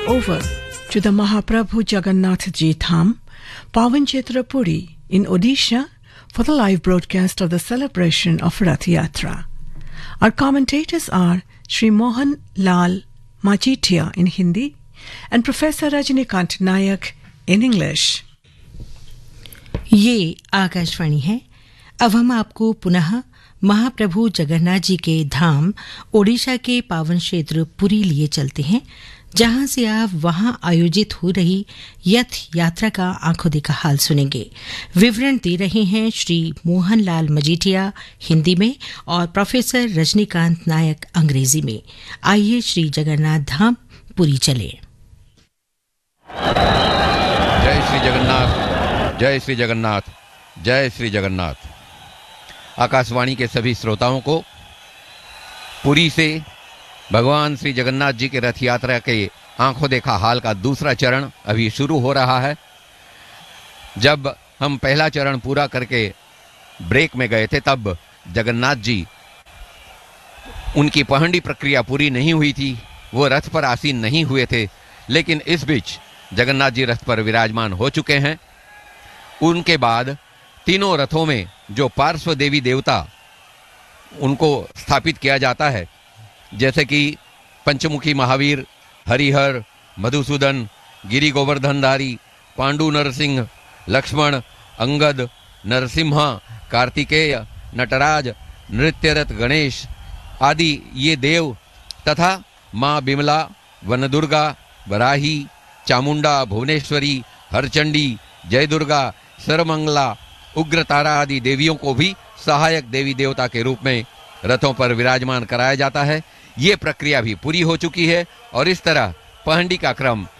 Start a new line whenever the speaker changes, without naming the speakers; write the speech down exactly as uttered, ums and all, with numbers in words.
over to the Mahaprabhu Jagannath Ji Dham, Pawan Kshetra Puri in Odisha for the live broadcast of the celebration of Rath Yatra. Our commentators are Shri Mohan Lal Majitia in Hindi and Professor Rajnikant Nayak in English.
ये आकाशवाणी है। अब हम आपको पुनः महाप्रभु जगन्नाथ जी के धाम ओडिशा के पावन क्षेत्र पुरी लिए चलते हैं, जहां से आप वहां आयोजित हो रही रथ यात्रा का आंखों देखा हाल सुनेंगे। विवरण दे रहे हैं श्री मोहन लाल मजीठिया हिंदी में और प्रोफेसर रजनीकांत नायक अंग्रेजी में। आइए श्री जगन्नाथ धाम पुरी चले।
जय श्री जगन्नाथ, जय श्री जगन्नाथ, जय श्री जगन्नाथ। आकाशवाणी के सभी श्रोताओं को पुरी से भगवान श्री जगन्नाथ जी के रथ यात्रा के आंखों देखा हाल का दूसरा चरण अभी शुरू हो रहा है। जब हम पहला चरण पूरा करके ब्रेक में गए थे, तब जगन्नाथ जी, उनकी पहंडी प्रक्रिया पूरी नहीं हुई थी, वो रथ पर आसीन नहीं हुए थे, लेकिन इस बीच जगन्नाथ जी रथ पर विराजमान हो चुके हैं। उनके बाद तीनों रथों में जो पार्श्व देवी देवता उनको स्थापित किया जाता है, जैसे कि पंचमुखी महावीर, हरिहर, मधुसूदन, गिरि गोवर्धनधारी, पांडु नरसिंह, लक्ष्मण, अंगद, नरसिम्हा, कार्तिकेय, नटराज, नृत्यरथ गणेश आदि ये देव तथा माँ बिमला, वनदुर्गा, वराही, चामुंडा, भुवनेश्वरी, हरचंडी, जय दुर्गा, सर्वमंगला, उग्रतारा आदि देवियों को भी सहायक देवी देवता के रूप में रथों पर विराजमान कराया जाता है। ये प्रक्रिया भी पूरी हो चुकी है और इस तरह पहंडी का क्रम